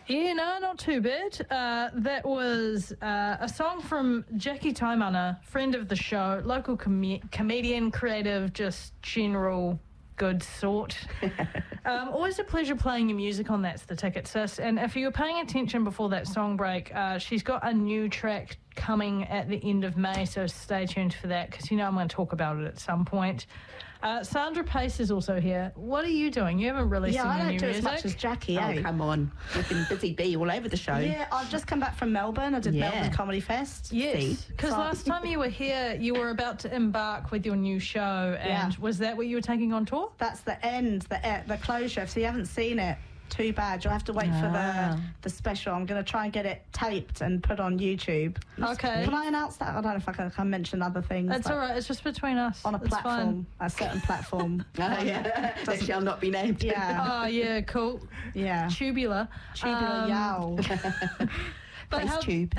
Yeah, no, not too bad. That was a song from Jackie Taimana, friend of the show, local comedian, creative, just general good sort. Always a pleasure playing your music on That's the Ticket, sis. And if you were paying attention before that song break, she's got a new track coming at the end of May, so stay tuned for that, because I'm going to talk about it at some point. Sandra Pace is also here. What are you doing? You haven't released any new music. Yeah, I don't do as much as Jackie, Oh, come on. We've been busy bee all over the show. Yeah, I've just come back from Melbourne. I did Melbourne Comedy Fest. Yes, because last time you were here, you were about to embark with your new show, and was that what you were taking on tour? That's the end, the closure. If you haven't seen it, too bad. You'll have to wait for the special. I'm going to try and get it taped and put on YouTube. Okay. Can I announce that? I don't know if I can mention other things. That's all right. It's just between us. On a platform, a certain platform. That shall not be named. Yeah. Oh, yeah, cool. Yeah. Tubular. Tubular yow. But Face tube.